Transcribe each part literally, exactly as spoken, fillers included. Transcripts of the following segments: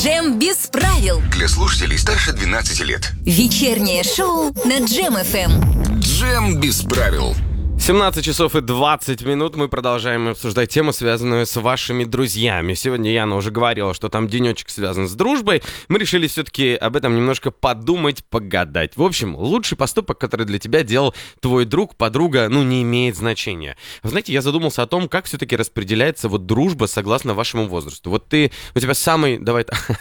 Джем без правил. Для слушателей старше двенадцати лет. Вечернее шоу на Джем эф эм. Джем без правил. семнадцать часов и двадцать минут мы продолжаем обсуждать тему, связанную с вашими друзьями. Сегодня Яна уже говорила, что там денечек связан с дружбой. Мы решили все-таки об этом немножко подумать, погадать. В общем, лучший поступок, который для тебя делал твой друг, подруга, ну, не имеет значения. Вы знаете, я задумался о том, как все-таки распределяется вот дружба согласно вашему возрасту. Вот ты, у тебя самый, давай,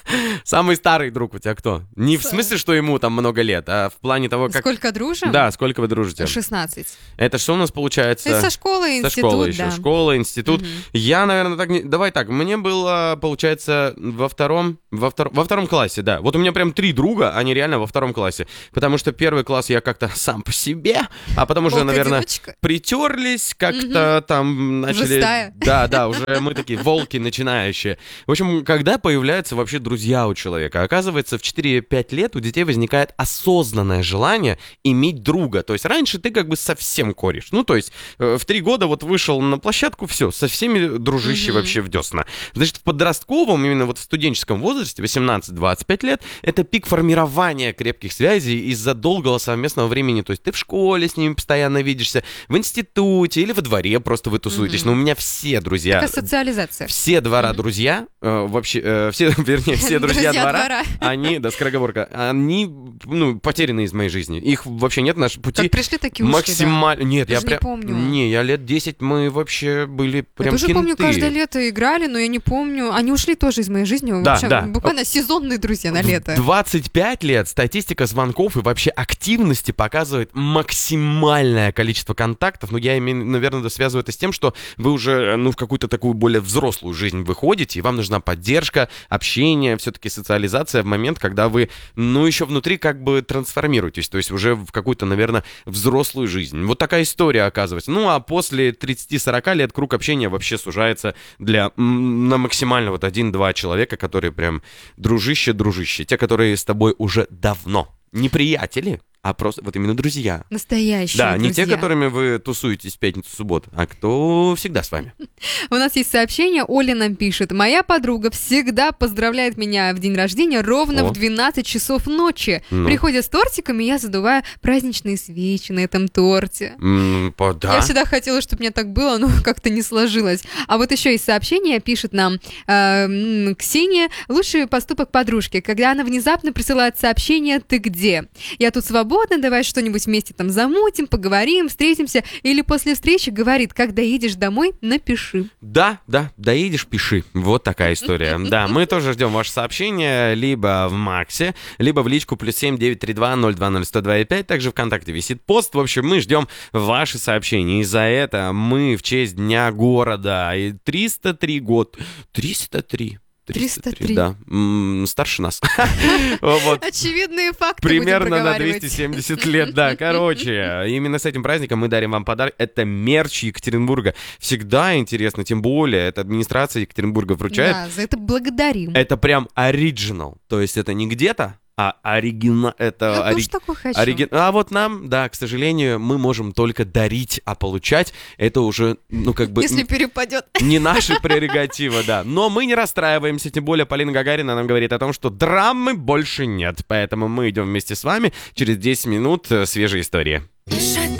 самый старый друг у тебя кто? Не в смысле, что ему там много лет, а в плане того, как... Сколько дружим? Да, сколько вы дружите? шестнадцать. Это что у нас получается? Это со школы, институт, Со школы еще. да. Школа, институт. Угу. Я, наверное, так не... Давай так, мне было, получается, во втором... Во, втор... во втором классе, да. Вот у меня прям три друга, они реально во втором классе. Потому что первый класс я как-то сам по себе, а потом уже, наверное, притерлись, как-то угу. там начали... Уже стая. Да, да, уже мы такие волки начинающие. В общем, когда появляются вообще друзья у человека? Оказывается, в четыре-пять лет у детей возникает осознанное желание иметь друга. То есть раньше ты как бы совсем кореш. Ну, то есть э, в три года вот вышел на площадку, все, со всеми дружище mm-hmm. вообще в десна. Значит, в подростковом, именно вот в студенческом возрасте, восемнадцать-двадцать пять лет, это пик формирования крепких связей из-за долгого совместного времени. То есть ты в школе с ними постоянно видишься, в институте или во дворе просто вы тусуетесь. Mm-hmm. Но у меня все друзья... Такая социализация. Все двора mm-hmm. друзья, э, вообще, э, все, вернее, все друзья двора, двора, они, да, скороговорка, они, ну, потеряны из моей жизни. Их вообще нет, наши пути... Как пришли, такие ушли, максимально... да. Нет, я, я прям... не помню. Не, я лет десять, мы вообще были прям Я тоже кенты. помню, каждое лето играли, но я не помню. Они ушли тоже из моей жизни. Да, вообще, да. Буквально сезонные друзья на лето. двадцать пять лет статистика звонков и вообще активности показывает максимальное количество контактов. Ну, я, наверное, связываю это с тем, что вы уже, ну, в какую-то такую более взрослую жизнь выходите, и вам нужна поддержка, общение, все-таки социализация в момент, когда вы, ну, еще внутри как бы трансформируетесь, то есть уже в какую-то, наверное, взрослую жизнь. Вот такая история оказывается. Ну, а после тридцати-сорока лет круг общения вообще сужается для, на максимально вот один-два человека, которые прям дружище-дружище. Те, которые с тобой уже давно. Не приятели, а просто вот именно друзья. Настоящие Да, друзья. не те, которыми вы тусуетесь в пятницу-субботу, а кто всегда с вами. У нас есть сообщение, Оля нам пишет. Моя подруга всегда поздравляет меня в день рождения ровно О. в двенадцать часов ночи. Ну. Приходит с тортиком, и я задуваю праздничные свечи на этом торте. Mm, по, да. Я всегда хотела, чтобы у меня так было, но как-то не сложилось. А вот еще есть сообщение, пишет нам э, Ксения. Лучший поступок подружки, когда она внезапно присылает сообщение «Ты где?». Я тут свободна, давай что-нибудь вместе там замутим, поговорим, встретимся. Или после встречи говорит, когда едешь домой, напиши. Да, да, доедешь, пиши. Вот такая история. Да, мы тоже ждем ваше сообщение либо в Максе, либо в личку плюс семь девять три два ноль два ноль сто два и пять. Также ВКонтакте висит пост. В общем, мы ждем ваши сообщения. И за это мы в честь Дня города. И триста три год. триста три. триста три. Да. М-м, старше нас. Очевидные факты. Примерно на двести семьдесят лет, да. Короче, именно с этим праздником мы дарим вам подарок. Это мерч Екатеринбурга. Всегда интересно, тем более, это администрация Екатеринбурга вручает. Да, за это благодарим. Это прям оригинал. То есть это не где-то, а оригинал. Это Я ори... тоже такой хочу. Ориги... А вот нам, да, к сожалению, мы можем только дарить, а получать это уже, ну, как бы... Если перепадет. Не наши прерогативы, да. Но мы не расстраиваемся, тем более Полина Гагарина нам говорит о том, что драмы больше нет. Поэтому мы идем вместе с вами через десять минут свежей истории. Шаг